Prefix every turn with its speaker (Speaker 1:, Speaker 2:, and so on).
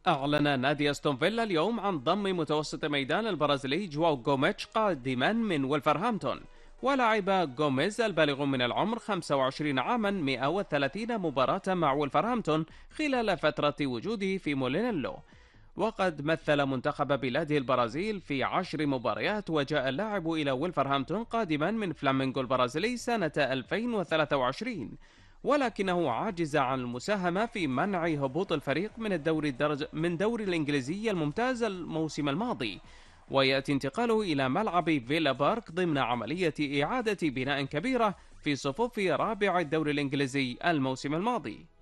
Speaker 1: أعلن نادي أستون فيلا اليوم عن ضم متوسط ميدان البرازيلي جواو جوميتش قادما من ولفرهامبتون. ولعب جوميز البالغ من العمر 25 عاما 130 مباراة مع ولفرهامبتون خلال فترة وجوده في مولينيلو. وقد مثل منتخب بلاده البرازيل في 10 مباريات، وجاء اللاعب إلى ولفرهامبتون قادما من فلامينغو البرازيلي سنة 2023، ولكنه عاجز عن المساهمة في منع هبوط الفريق من دوري الإنجليزية الممتاز الموسم الماضي. ويأتي انتقاله إلى ملعب فيلا بارك ضمن عملية إعادة بناء كبيرة في صفوف رابع الدوري الإنجليزي الموسم الماضي.